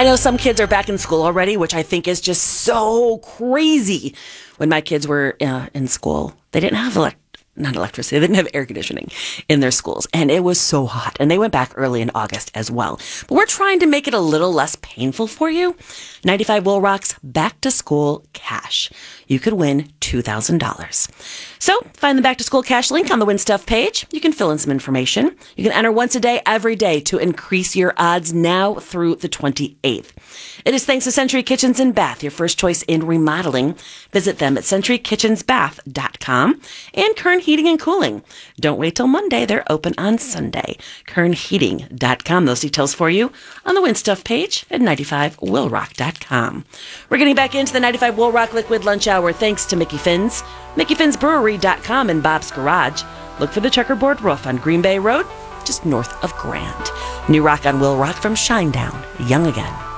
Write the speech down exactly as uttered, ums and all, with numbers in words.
I know some kids are back in school already, which I think is just so crazy. When my kids were uh, in school, they didn't have elect- not electricity, they didn't have air conditioning in their schools, and it was so hot. And they went back early in August as well. But we're trying to make it a little less painful for you. ninety-five Will Rock's Back to School Cash. You could win two thousand dollars. So find the Back to School Cash link on the Win Stuff page. You can fill in some information. You can enter once a day, every day, to increase your odds now through the twenty-eighth. It is thanks to Century Kitchens and Bath, your first choice in remodeling. Visit them at century kitchens bath dot com. And Kern Heating and Cooling. Don't wait till Monday. They're open on Sunday. kern heating dot com. Those details for you on the Win Stuff page at ninety-five will rock dot com. We're getting back into the ninety-five Will Rock Liquid Lunch Hour thanks to Mickey Finn's, mickey fins brewery dot com, and Bob's Garage. Look for the checkerboard roof on Green Bay Road, just north of Grand. New rock on Will Rock from Shinedown, Young Again.